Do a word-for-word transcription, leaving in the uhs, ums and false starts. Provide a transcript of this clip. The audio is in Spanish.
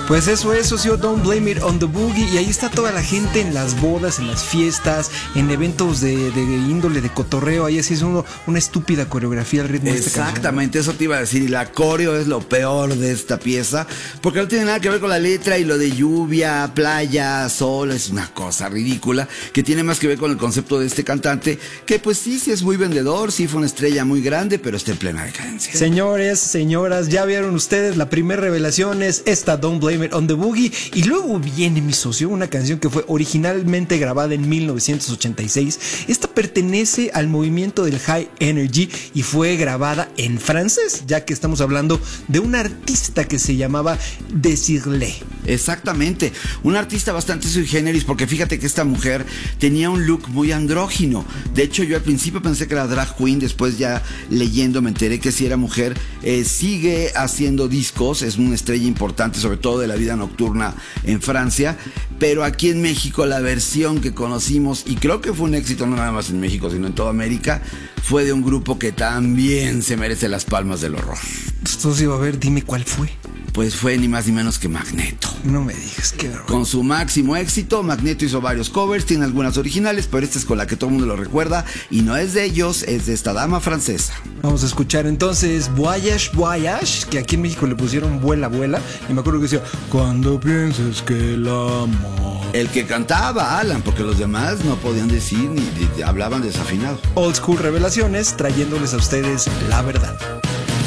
Pues eso es, socio, Don't Blame It on the Boogie. Y ahí está toda la gente en las bodas, en las fiestas, en eventos de, de índole, de cotorreo. Ahí así es uno, una estúpida coreografía al ritmo de esta canción. Exactamente, eso te iba a decir. Y la coreo es lo peor de esta pieza, porque no tiene nada que ver con la letra y lo de lluvia, playa, sol. Es una cosa ridícula que tiene más que ver con el concepto de este cantante, que pues sí, sí es muy vendedor, sí fue una estrella muy grande, pero está en plena decadencia. Señores, señoras, ya vieron ustedes, la primera revelación es esta Don't Blame It on the Boogie. Y luego viene, mi socio, una canción que fue originalmente grabada en mil novecientos ochenta y seis. Esta pertenece al movimiento del High Energy y fue grabada en francés, ya que estamos hablando de un artista que se llamaba Desirlee. Exactamente, un artista bastante sui generis, porque fíjate que esta mujer tenía un look muy andrógino. De hecho, yo al principio pensé que era drag queen, después ya leyendo me enteré que sí era mujer. Eh, sigue haciendo discos, es una estrella importante, sobre todo de la vida nocturna en Francia, pero aquí en México la versión que conocimos, y creo que fue un éxito no nada más en México, sino en toda América, fue de un grupo que también se merece las palmas del horror. Socio, a ver, dime cuál fue. Pues fue ni más ni menos que Magneto. No me digas, qué horror. Con su máximo éxito, Magneto hizo varios covers, tiene algunas originales, pero esta es con la que todo el mundo lo recuerda, y no es de ellos, es de esta dama francesa. Vamos a escuchar entonces Voyage, Voyage, que aquí en México le pusieron Vuela, Vuela, y me acuerdo que decía, cuando pienses que el amor... El que cantaba, Alan, porque los demás no podían decir ni, ni hablaban desafinado. Old School Revelaciones, trayéndoles a ustedes la verdad.